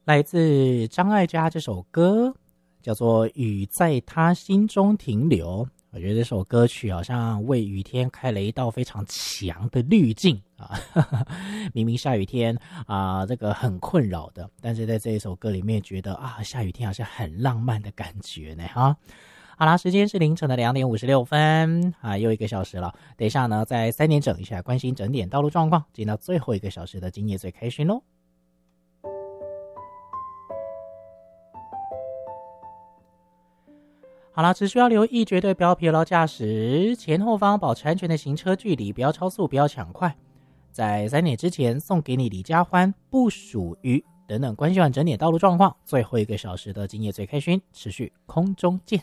来自张艾嘉这首歌叫做《雨在他心中停留》。我觉得这首歌曲好像为雨天开了一道非常强的滤镜啊！明明下雨天啊，这个很困扰的，但是在这一首歌里面觉得啊，下雨天好像很浪漫的感觉呢哈。好啦，时间是凌晨的2点56分啊，又1个小时了。等一下呢，在3点整一下，关心整点道路状况，进到最后1个小时的今夜最开心咯。好了，只需要留意绝对不要疲劳驾驶，前后方保持安全的行车距离，不要超速，不要抢快。在3点之前送给你李佳欢不属于等等关系完整点道路状况，最后1个小时的今夜最开心，持续空中见。